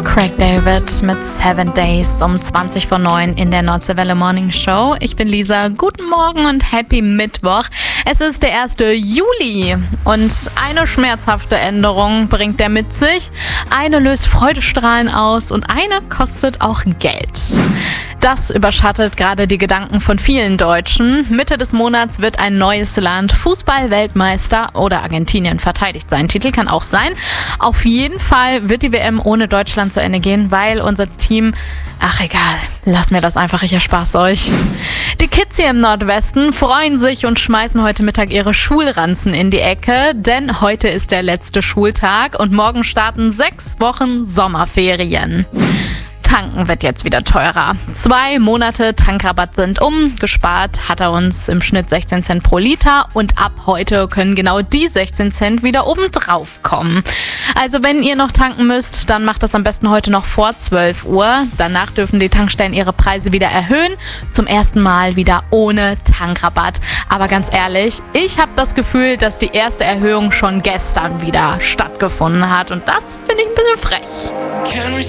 Craig David mit 7 Days um 20:09 in der Nordseewelle Morning Show. Ich bin Lisa. Guten Morgen und Happy Mittwoch. Es ist der 1. Juli und eine schmerzhafte Änderung bringt der mit sich. Eine löst Freudestrahlen aus und eine kostet auch Geld. Das überschattet gerade die Gedanken von vielen Deutschen. Mitte des Monats wird ein neues Land Fußball-Weltmeister oder Argentinien verteidigt. Sein Titel kann auch sein. Auf jeden Fall wird die WM ohne Deutschland zu Ende gehen, weil unser Team... Ach egal, lass mir das einfach, ich erspar's euch. Die Kids hier im Nordwesten freuen sich und schmeißen heute Mittag ihre Schulranzen in die Ecke, denn heute ist der letzte Schultag und morgen starten 6 Wochen Sommerferien. Tanken wird jetzt wieder teurer. 2 Monate Tankrabatt sind gespart hat er uns im Schnitt 16 Cent pro Liter und ab heute können genau die 16 Cent wieder obendrauf kommen. Also wenn ihr noch tanken müsst, dann macht das am besten heute noch vor 12 Uhr. Danach dürfen die Tankstellen ihre Preise wieder erhöhen. Zum ersten Mal wieder ohne Tankrabatt. Aber ganz ehrlich, ich habe das Gefühl, dass die erste Erhöhung schon gestern wieder stattgefunden hat. Und das finde ich ein bisschen frech.